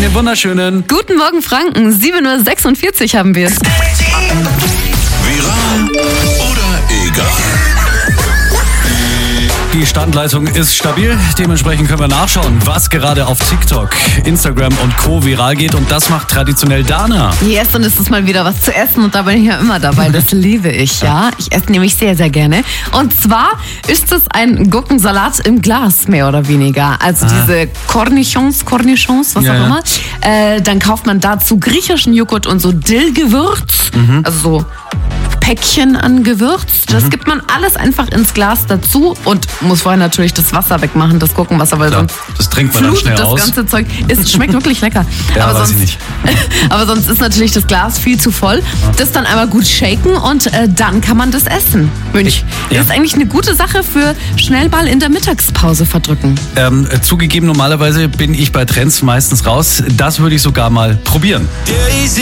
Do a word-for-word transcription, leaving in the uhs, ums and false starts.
Einen wunderschönen Guten Morgen, Franken. sieben Uhr sechsundvierzig haben wir es. Viral oder egal? Die Standleitung ist stabil, dementsprechend können wir nachschauen, was gerade auf TikTok, Instagram und Co. viral geht, und das macht traditionell Dana. Yes, und es ist mal wieder was zu essen und da bin ich ja immer dabei. Das liebe ich, ja. Ich esse nämlich sehr, sehr gerne. Und zwar ist es ein Gurkensalat im Glas, mehr oder weniger. Also ah. diese Cornichons, Cornichons, was ja, auch immer. Äh, dann kauft man dazu griechischen Joghurt und so Dillgewürz, mhm. also so Päckchen an Gewürz. Das mhm. gibt man alles einfach ins Glas dazu und muss vorher natürlich das Wasser wegmachen, das Gurkenwasser, weil Klar, sonst das trinkt man dann schnell das aus. ganze Zeug. Es schmeckt wirklich lecker. Ja, aber weiß sonst, ich nicht. aber sonst ist natürlich das Glas viel zu voll. Das dann einmal gut shaken und äh, dann kann man das essen. Mönch. Ja. Das ist eigentlich eine gute Sache für schnell mal in der Mittagspause verdrücken. Ähm, zugegeben, normalerweise bin ich bei Trends meistens raus. Das würde ich sogar mal probieren. Yeah,